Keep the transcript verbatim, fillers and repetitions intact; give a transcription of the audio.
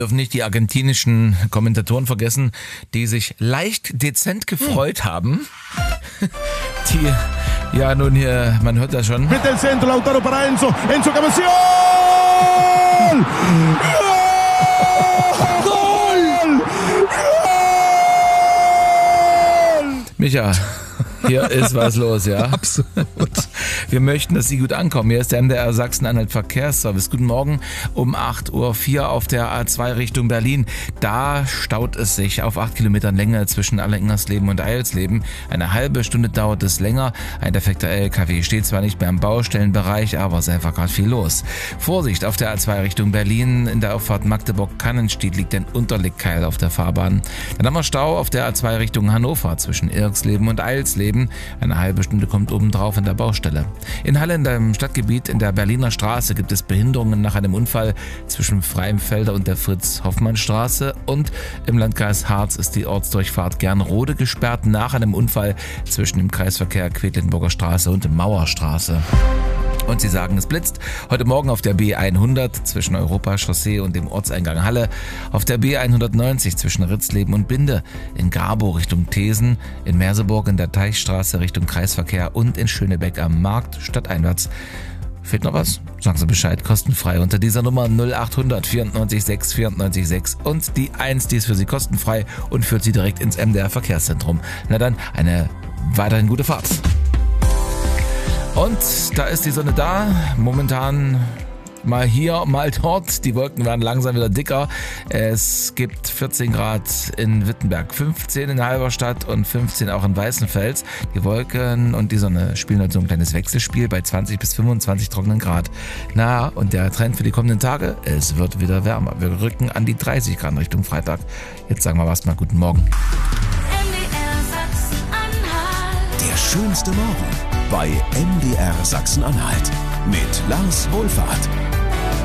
Dürfen nicht die argentinischen Kommentatoren vergessen, die sich leicht dezent gefreut haben. Die, ja nun hier, man hört das schon. Mit dem Centro, Lautaro para Enzo, Enzo Cabezón! Goal! Goal! Goal! Micha, hier ist was los, ja? Absolut. Wir möchten, dass Sie gut ankommen. Hier ist der M D R Sachsen-Anhalt Verkehrsservice. Guten Morgen um acht Uhr vier auf der A zwei Richtung Berlin. Da staut es sich auf acht Kilometern Länge zwischen Allersingersleben und Eilsleben. Eine halbe Stunde dauert es länger. Ein defekter L K W steht zwar nicht mehr im Baustellenbereich, aber es ist einfach gerade viel los. Vorsicht auf der A zwei Richtung Berlin. In der Auffahrt Magdeburg-Kannenstieg liegt ein Unterlegkeil auf der Fahrbahn. Dann haben wir Stau auf der A zwei Richtung Hannover zwischen Irksleben und Eilsleben. Eine halbe Stunde kommt obendrauf in der Baustelle. In Halle in dem Stadtgebiet in der Berliner Straße gibt es Behinderungen nach einem Unfall zwischen Freimfelder und der Fritz-Hoffmann-Straße, und im Landkreis Harz ist die Ortsdurchfahrt Gernrode gesperrt nach einem Unfall zwischen dem Kreisverkehr Quedlinburger Straße und Mauerstraße. Und Sie sagen, es blitzt. Heute Morgen auf der B hundert zwischen Europachaussee und dem Ortseingang Halle, auf der B hundertneunzig zwischen Ritzleben und Binde, in Garbow Richtung Thesen, in Merseburg in der Teichstraße Richtung Kreisverkehr und in Schönebeck am Markt stadteinwärts. Fehlt noch was? Sagen Sie Bescheid, kostenfrei unter dieser Nummer null achthundert vierundneunzig sechs vierundneunzig sechs und die eins, die ist für Sie kostenfrei und führt Sie direkt ins M D R Verkehrszentrum. Na dann, eine weiterhin gute Fahrt. Und da ist die Sonne da, momentan mal hier, mal dort. Die Wolken werden langsam wieder dicker. Es gibt vierzehn Grad in Wittenberg, fünfzehn in Halberstadt und fünfzehn auch in Weißenfels. Die Wolken und die Sonne spielen halt so ein kleines Wechselspiel bei zwanzig bis fünfundzwanzig trockenen Grad. Na, und der Trend für die kommenden Tage, es wird wieder wärmer. Wir rücken an die dreißig Grad Richtung Freitag. Jetzt sagen wir erstmal guten Morgen. Der schönste Morgen bei M D R Sachsen-Anhalt mit Lars Wohlfahrt.